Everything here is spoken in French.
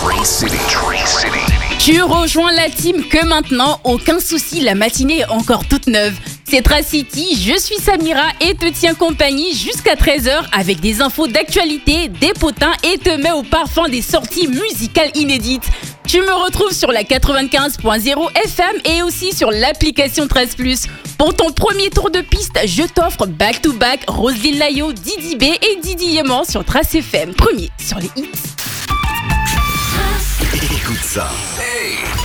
Tu rejoins la team que maintenant, aucun souci, la matinée est encore toute neuve. C'est Tracity, je suis Samira et te tiens compagnie jusqu'à 13h avec des infos d'actualité, des potins et te mets au parfum des sorties musicales inédites. Tu me retrouves sur la 95.0 FM et aussi sur l'application 13+. Pour ton premier tour de piste, je t'offre back-to-back Roselyne Layo, Didi B et Didi Yéman sur Trace FM. Premier sur les hits. Écoute ça.